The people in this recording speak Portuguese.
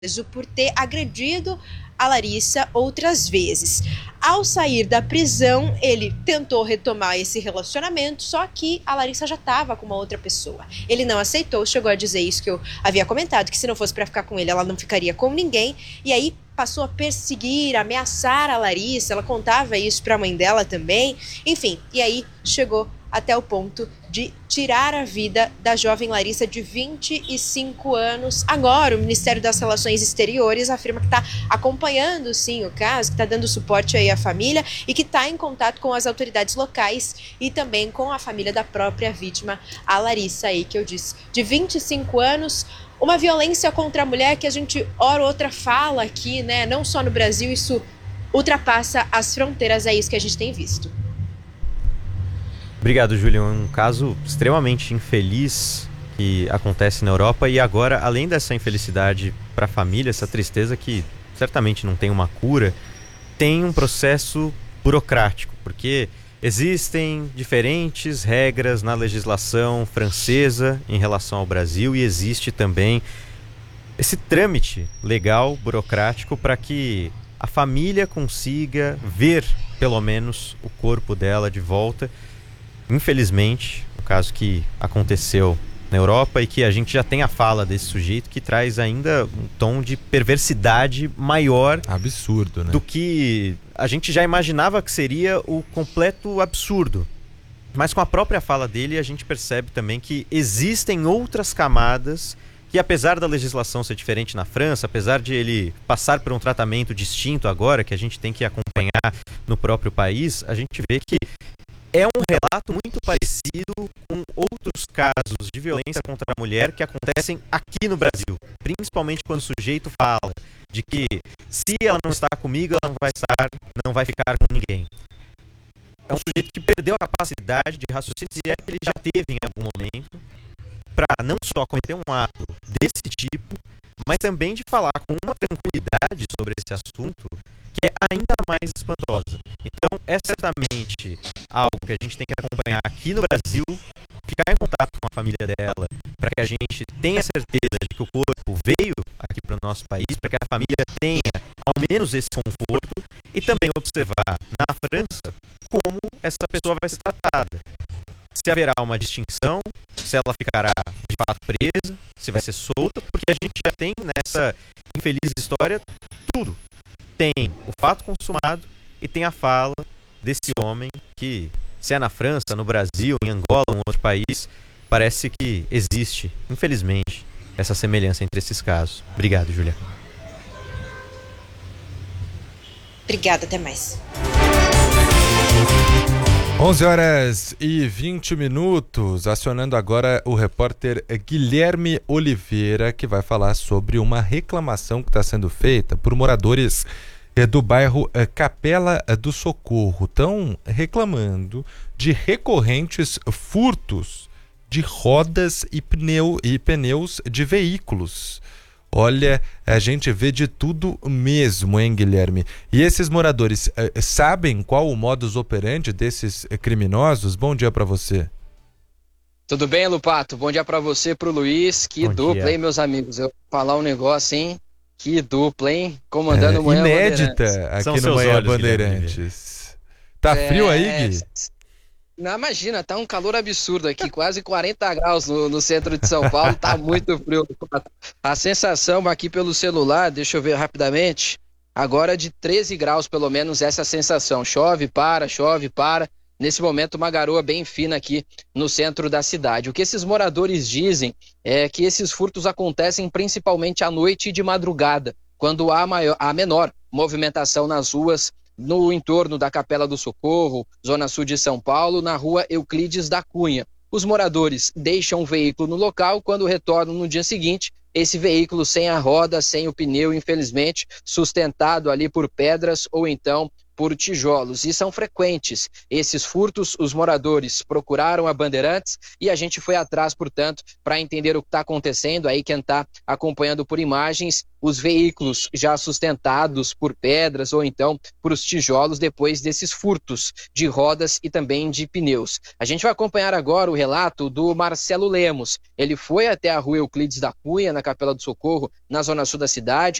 por ter agredido a Larissa outras vezes. Ao sair da prisão, ele tentou retomar esse relacionamento, só que a Larissa já estava com uma outra pessoa. Ele não aceitou, chegou a dizer isso que eu havia comentado, que se não fosse para ficar com ele, ela não ficaria com ninguém, e aí passou a perseguir, ameaçar a Larissa, ela contava isso para a mãe dela também, enfim, e aí chegou até o ponto de tirar a vida da jovem Larissa de 25 anos. Agora, o Ministério das Relações Exteriores afirma que está acompanhando, sim, o caso, que está dando suporte aí à família e que está em contato com as autoridades locais e também com a família da própria vítima, a Larissa aí, que eu disse, de 25 anos, uma violência contra a mulher que a gente, hora ou outra, fala aqui, né, não só no Brasil, isso ultrapassa as fronteiras, é isso que a gente tem visto. Obrigado, Júlio. É um caso extremamente infeliz que acontece na Europa e agora, além dessa infelicidade para a família, essa tristeza que certamente não tem uma cura, tem um processo burocrático, porque existem diferentes regras na legislação francesa em relação ao Brasil e existe também esse trâmite legal, burocrático, para que a família consiga ver, pelo menos, o corpo dela de volta. Infelizmente, o caso que aconteceu na Europa e que a gente já tem a fala desse sujeito que traz ainda um tom de perversidade maior. Absurdo, né? Do que a gente já imaginava que seria o completo absurdo. Mas com a própria fala dele, a gente percebe também que existem outras camadas que, apesar da legislação ser diferente na França, apesar de ele passar por um tratamento distinto agora, que a gente tem que acompanhar no próprio país, a gente vê que é um relato muito parecido com outros casos de violência contra a mulher que acontecem aqui no Brasil. Principalmente quando o sujeito fala de que se ela não está comigo, ela não vai ficar com ninguém. É um sujeito que perdeu a capacidade de raciocínio, se é que ele já teve em algum momento, para não só cometer um ato desse tipo, mas também de falar com uma tranquilidade sobre esse assunto que é ainda mais espantosa. Então, é certamente algo que a gente tem que acompanhar aqui no Brasil, ficar em contato com a família dela, para que a gente tenha certeza de que o corpo veio aqui para o nosso país, para que a família tenha ao menos esse conforto, e também observar na França como essa pessoa vai ser tratada. Se haverá uma distinção, se ela ficará de fato presa, se vai ser solta, porque a gente já tem nessa infeliz história tudo. Tem o fato consumado e tem a fala desse homem que, se é na França, no Brasil, em Angola, em outro país, parece que existe, infelizmente, essa semelhança entre esses casos. Obrigado, Júlia. Obrigada, até mais. 11h20, acionando agora o repórter Guilherme Oliveira, que vai falar sobre uma reclamação que está sendo feita por moradores do bairro Capela do Socorro. Estão reclamando de recorrentes furtos de rodas e pneus de veículos. Olha, a gente vê de tudo mesmo, hein, Guilherme? E esses moradores sabem qual o modus operandi desses criminosos? Bom dia para você. Tudo bem, Lupato? Bom dia para você, pro Luiz. Que Bom dupla, dia. hein, meus amigos? Eu vou falar um negócio, hein? Que dupla, hein? Comandando o Manhã inédita Bandeirantes. São aqui no seus Manhã olhos, Bandeirantes. Tá frio aí, Gui? Não, imagina, tá um calor absurdo aqui, quase 40 graus no centro de São Paulo, tá muito frio. A sensação aqui pelo celular, deixa eu ver rapidamente, agora de 13 graus pelo menos essa sensação. Chove, para. Nesse momento uma garoa bem fina aqui no centro da cidade. O que esses moradores dizem é que esses furtos acontecem principalmente à noite e de madrugada, quando há menor movimentação nas ruas, no entorno da Capela do Socorro, zona sul de São Paulo, na rua Euclides da Cunha. Os moradores deixam o veículo no local, quando retornam no dia seguinte, esse veículo sem a roda, sem o pneu, infelizmente, sustentado ali por pedras ou então por tijolos, e são frequentes esses furtos. Os moradores procuraram a Bandeirantes e a gente foi atrás, portanto, para entender o que está acontecendo. Aí quem está acompanhando por imagens, os veículos já sustentados por pedras ou então por os tijolos depois desses furtos de rodas e também de pneus. A gente vai acompanhar agora o relato do Marcelo Lemos. Ele foi até a rua Euclides da Cunha, na Capela do Socorro, na zona sul da cidade,